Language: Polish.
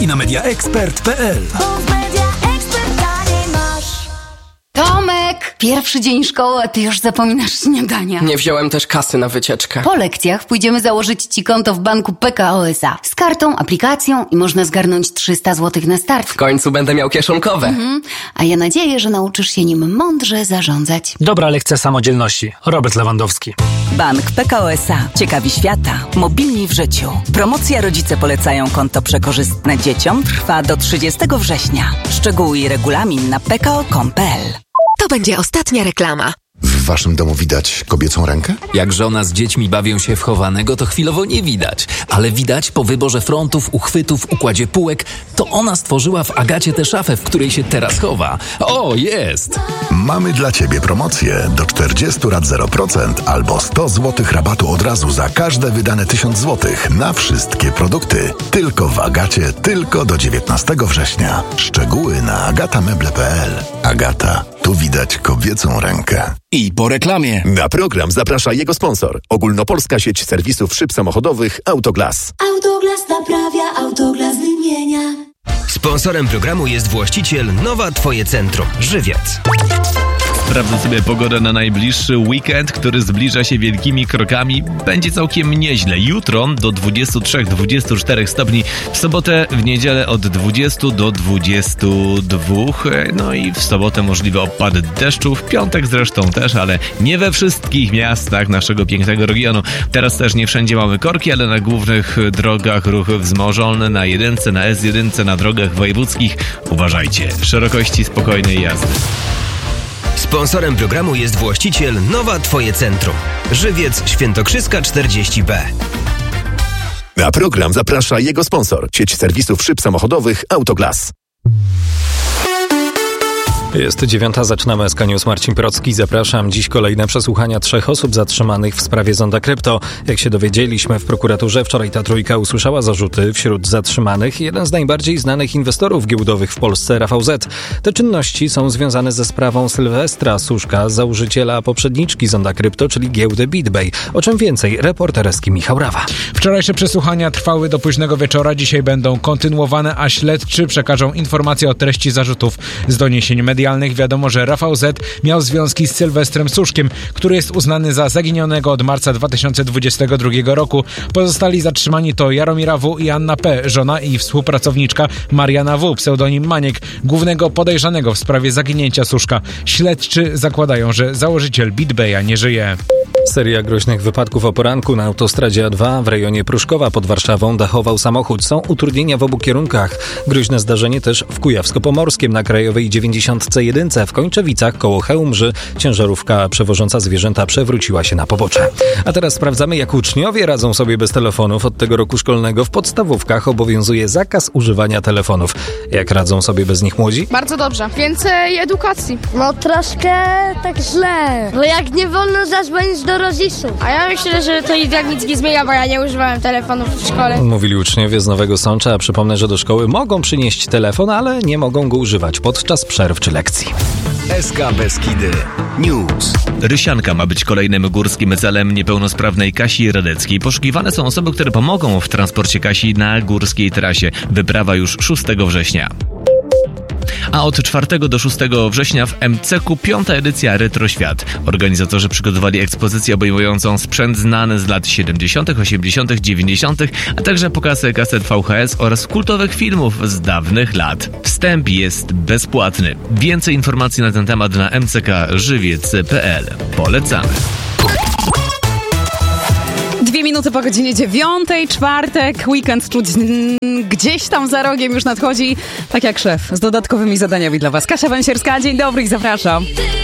i na mediaexpert.pl. Tomek! Pierwszy dzień szkoły, a ty już zapominasz śniadania. Nie wziąłem też kasy na wycieczkę. Po lekcjach pójdziemy założyć ci konto w banku PKO SA. Z kartą, aplikacją i można zgarnąć 300 zł na start. W końcu będę miał kieszonkowe. A ja nadzieję, że nauczysz się nim mądrze zarządzać. Dobra lekcja samodzielności. Robert Lewandowski. Bank PKO SA. Ciekawi świata. Mobilni w życiu. Promocja Rodzice polecają konto przekorzystne dzieciom trwa do 30 września. Szczegóły i regulamin na pko.com.pl. To będzie ostatnia reklama. W waszym domu widać kobiecą rękę? Jak żona z dziećmi bawią się w chowanego, to chwilowo nie widać. Ale widać po wyborze frontów, uchwytów, układzie półek, to ona stworzyła w Agacie tę szafę, w której się teraz chowa. O, jest! Mamy dla ciebie promocję. Do 40 lat 0% albo 100 zł rabatu od razu za każde wydane 1000 zł na wszystkie produkty. Tylko w Agacie, tylko do 19 września. Szczegóły na agatameble.pl. Agata, tu widać kobiecą rękę. I po reklamie. Na program zaprasza jego sponsor. Ogólnopolska sieć serwisów szyb samochodowych Autoglas. Autoglas naprawia, Autoglas wymienia. Sponsorem programu jest właściciel Nowa Twoje Centrum, Żywiec. Sprawdzę sobie pogodę na najbliższy weekend, który zbliża się wielkimi krokami. Będzie całkiem nieźle. Jutro do 23-24 stopni, w sobotę, w niedzielę od 20 do 22. No i w sobotę możliwe opady deszczu, w piątek zresztą też, ale nie we wszystkich miastach naszego pięknego regionu. Teraz też nie wszędzie mamy korki, ale na głównych drogach ruch wzmożony, na jedynce, na S1, na drogach wojewódzkich. Uważajcie, szerokości spokojnej jazdy. Sponsorem programu jest właściciel Nowa Twoje Centrum, Żywiec, Świętokrzyska 40B. Na program zaprasza jego sponsor. Sieć serwisów szyb samochodowych Autoglas. Jest 9, zaczynamy SK News. Marcin Procki, zapraszam. Dziś kolejne przesłuchania 3 osób zatrzymanych w sprawie Zonda Krypto. Jak się dowiedzieliśmy w prokuraturze, wczoraj ta trójka usłyszała zarzuty. Wśród zatrzymanych jeden z najbardziej znanych inwestorów giełdowych w Polsce, Rafał Z. Te czynności są związane ze sprawą Sylwestra Suszka, założyciela poprzedniczki Zonda Krypto, czyli giełdy BitBay. O czym więcej, reporter Eski Michał Rawa. Wczorajsze przesłuchania trwały do późnego wieczora. Dzisiaj będą kontynuowane, a śledczy przekażą informacje o treści zarzutów. Z doniesień medialnych wiadomo, że Rafał Z. miał związki z Sylwestrem Suszkiem, który jest uznany za zaginionego od marca 2022 roku. Pozostali zatrzymani to Jaromira W. i Anna P., żona i współpracowniczka Mariana W., pseudonim Maniek, głównego podejrzanego w sprawie zaginięcia Suszka. Śledczy zakładają, że założyciel BitBaya nie żyje. Seria groźnych wypadków o poranku na autostradzie A2 w rejonie Pruszkowa pod Warszawą dachował samochód. Są utrudnienia w obu kierunkach. Groźne zdarzenie też w Kujawsko-Pomorskiem na krajowej 91 w Kończewicach koło Chełmży. Ciężarówka przewożąca zwierzęta przewróciła się na pobocze. A teraz sprawdzamy, jak uczniowie radzą sobie bez telefonów. Od tego roku szkolnego w podstawówkach obowiązuje zakaz używania telefonów. Jak radzą sobie bez nich młodzi? Bardzo dobrze. Więcej edukacji. No troszkę tak źle. Bo jak nie wolno zadzwonić do rodziców. A ja myślę, że to i tak nic nie zmienia, bo ja nie używałem telefonów w szkole. Mówili uczniowie z Nowego Sącza, a przypomnę, że do szkoły mogą przynieść telefon, ale nie mogą go używać podczas przerw czy lekcji. SK Beskidy News. Rysianka ma być kolejnym górskim celem niepełnosprawnej Kasi Radeckiej. Poszukiwane są osoby, które pomogą w transporcie Kasi na górskiej trasie. Wyprawa już 6 września. A od 4 do 6 września w MCK 5. edycja Retro Świat. Organizatorzy przygotowali ekspozycję obejmującą sprzęt znany z lat 70., 80., 90., a także pokazy kaset VHS oraz kultowych filmów z dawnych lat. Wstęp jest bezpłatny. Więcej informacji na ten temat na mckżywiec.pl. Polecamy. 2 minuty po godzinie 9, czwartek, weekend czuć gdzieś tam za rogiem już nadchodzi, tak jak szef, z dodatkowymi zadaniami dla Was. Kasia Węsierska, dzień dobry i zapraszam.